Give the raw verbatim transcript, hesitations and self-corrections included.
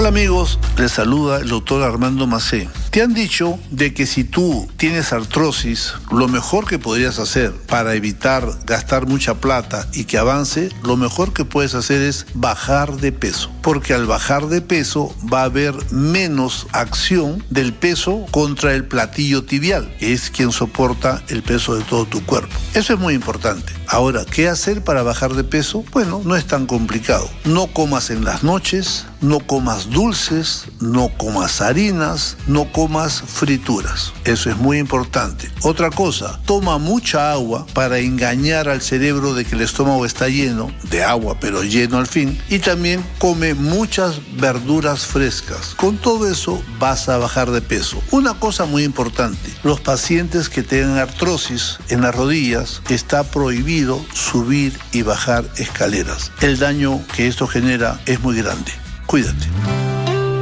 Hola amigos, les saluda el doctor Armando Macé. Te han dicho de que si tú tienes artrosis, lo mejor que podrías hacer para evitar gastar mucha plata y que avance, lo mejor que puedes hacer es bajar de peso. Porque al bajar de peso va a haber menos acción del peso contra el platillo tibial, que es quien soporta el peso de todo tu cuerpo. Eso es muy importante. Ahora, ¿qué hacer para bajar de peso? Bueno, no es tan complicado. No comas en las noches, no comas dulces, no comas harinas, no comas frituras. Eso es muy importante. Otra cosa, toma mucha agua para engañar al cerebro de que el estómago está lleno de agua, pero lleno al fin. Y también come muchas verduras frescas. Con todo eso vas a bajar de peso. Una cosa muy importante, los pacientes que tengan artrosis en las rodillas, está prohibido subir y bajar escaleras. El daño que esto genera es muy grande. Cuídate.